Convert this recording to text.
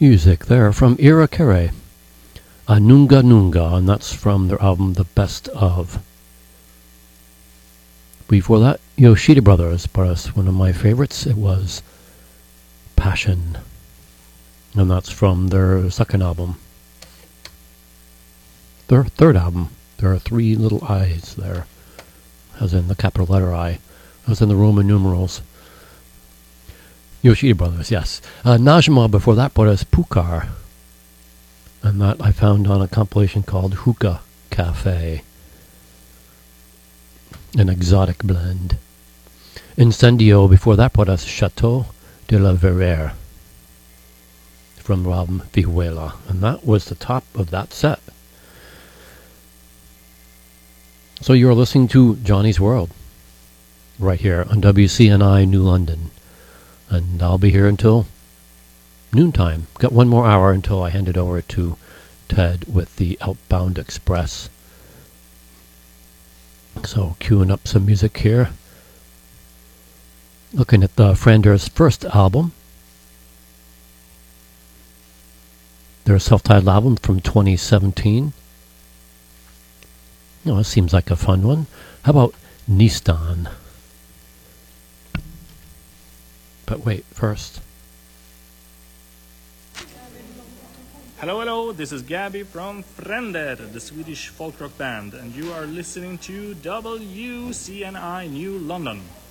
music there from Irakere, Nunga Nunga, and that's from their album The Best Of. Before that, Yoshida Brothers brought us one of my favorites. It was Passion, and that's from their second album. Their third album. There are three little I's there, as in the capital letter I, as in the Roman numerals. Yoshida Brothers, yes. Najma before that brought us Pukar, and that I found on a compilation called Hookah Cafe, an exotic blend. Incendio before that brought us Chateau de la Verrière from the album Vihuela, and that was the top of that set. So you're listening to Johnny's World right here on WCNI New London, and I'll be here until noontime. Got one more hour until I hand it over to Ted with the Outbound Express. So queuing up some music here. Looking at the Franders' first album. Their self-titled album from 2017. Oh, it seems like a fun one. How about Nistan? But wait, first. Hello, hello, this is Gabby from Fränder, the Swedish folk rock band, and you are listening to WCNI New London.